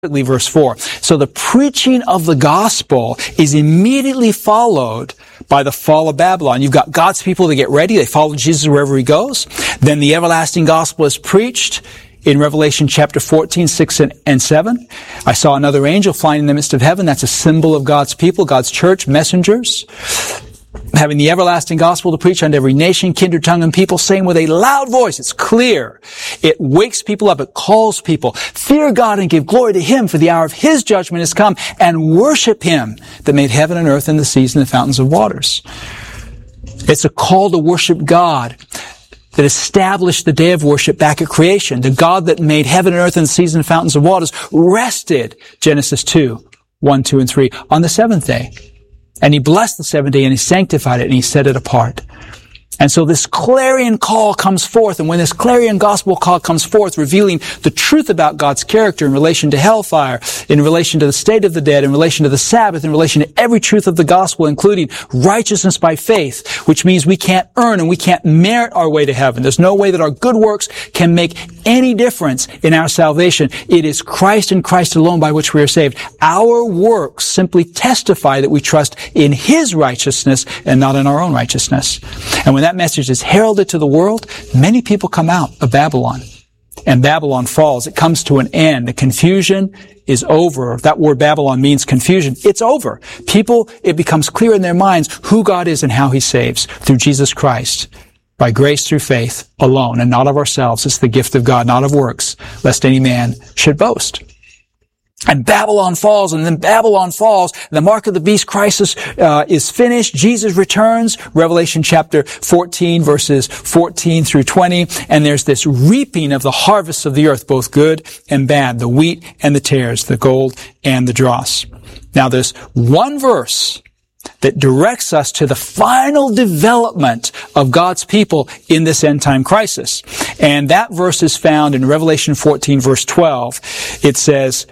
verse 4. So the preaching of the gospel is immediately followed by the fall of Babylon. You've got God's people that get ready. They follow Jesus wherever he goes. Then the everlasting gospel is preached in Revelation chapter 14, 6 and 7. I saw another angel flying in the midst of heaven. That's a symbol of God's people, God's church, messengers, having the everlasting gospel to preach unto every nation, kindred, tongue, and people, saying with a loud voice. It's clear. It wakes people up. It calls people. Fear God and give glory to him, for the hour of his judgment has come, and worship him that made heaven and earth and the seas and the fountains of waters. It's a call to worship God that established the day of worship back at creation. The God that made heaven and earth and the seas and the fountains of waters rested, Genesis 2, 1, 2, and 3, on the seventh day. And he blessed the seventh day and he sanctified it and he set it apart. And so this clarion call comes forth, and when this clarion gospel call comes forth, revealing the truth about God's character in relation to hellfire, in relation to the state of the dead, in relation to the Sabbath, in relation to every truth of the gospel, including righteousness by faith, which means we can't earn and we can't merit our way to heaven. There's no way that our good works can make any difference in our salvation. It is Christ and Christ alone by which we are saved. Our works simply testify that we trust in his righteousness and not in our own righteousness. And when that message is heralded to the world, many people come out of Babylon. And Babylon falls. It comes to an end. The confusion is over. That word Babylon means confusion. It's over. It becomes clear in their minds who God is and how he saves through Jesus Christ. By grace through faith alone, and not of ourselves. It's the gift of God, not of works, lest any man should boast. And Babylon falls, and then Babylon falls. The mark of the beast crisis is finished. Jesus returns, Revelation chapter 14, verses 14 through 20. And there's this reaping of the harvests of the earth, both good and bad, the wheat and the tares, the gold and the dross. Now there's one verse that directs us to the final development of God's people in this end-time crisis. And that verse is found in Revelation 14, verse 12. It says,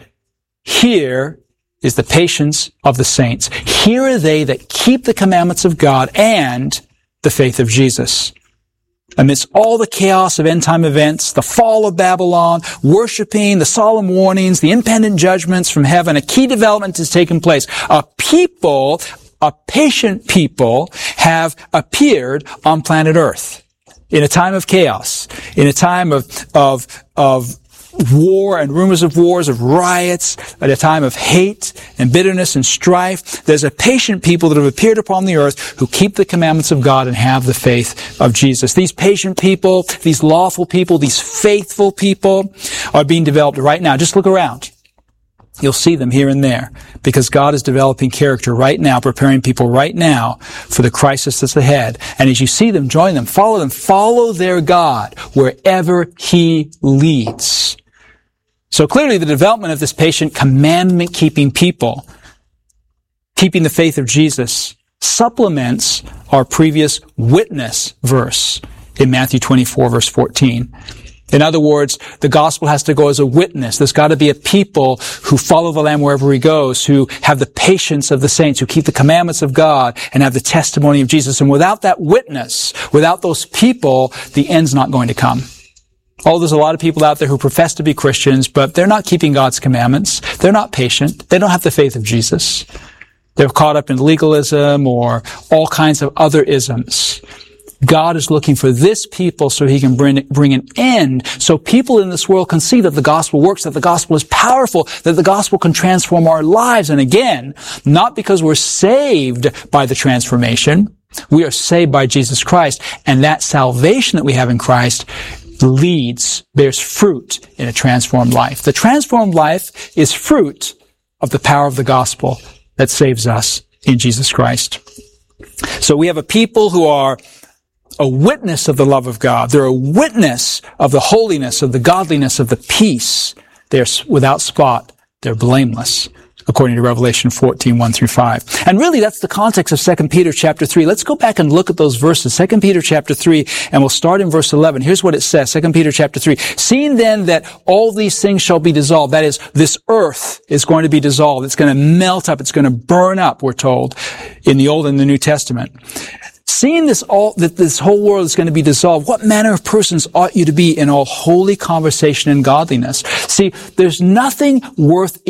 "Here is the patience of the saints. Here are they that keep the commandments of God and the faith of Jesus." Amidst all the chaos of end-time events, the fall of Babylon, worshiping, the solemn warnings, the impending judgments from heaven, a key development has taken place. A patient people have appeared on planet Earth in a time of chaos, in a time of war and rumors of wars, of riots, at a time of hate and bitterness and strife. There's a patient people that have appeared upon the earth who keep the commandments of God and have the faith of Jesus. These patient people, these lawful people, these faithful people are being developed right now. Just look around. You'll see them here and there, because God is developing character right now, preparing people right now for the crisis that's ahead. And as you see them, join them, follow their God wherever he leads. So clearly the development of this patient, commandment-keeping people, keeping the faith of Jesus, supplements our previous witness verse in Matthew 24, verse 14. In other words, the gospel has to go as a witness. There's got to be a people who follow the Lamb wherever he goes, who have the patience of the saints, who keep the commandments of God and have the testimony of Jesus. And without that witness, without those people, the end's not going to come. Oh, there's a lot of people out there who profess to be Christians, but they're not keeping God's commandments. They're not patient. They don't have the faith of Jesus. They're caught up in legalism or all kinds of other isms. God is looking for this people so he can bring an end, so people in this world can see that the gospel works, that the gospel is powerful, that the gospel can transform our lives. And again, not because we're saved by the transformation, we are saved by Jesus Christ, and that salvation that we have in Christ bears fruit in a transformed life. The transformed life is fruit of the power of the gospel that saves us in Jesus Christ. So we have a people who are a witness of the love of God. They're a witness of the holiness, of the godliness, of the peace. They're without spot. They're blameless, according to Revelation 14, 1 through 5. And really, that's the context of 2 Peter chapter 3. Let's go back and look at those verses. 2 Peter chapter 3, and we'll start in verse 11. Here's what it says, 2 Peter chapter 3. "Seeing then that all these things shall be dissolved," that is, this earth is going to be dissolved. It's going to melt up. It's going to burn up, we're told, in the Old and the New Testament. Seeing that this whole world is going to be dissolved, what manner of persons ought you to be in all holy conversation and godliness? See, there's nothing worth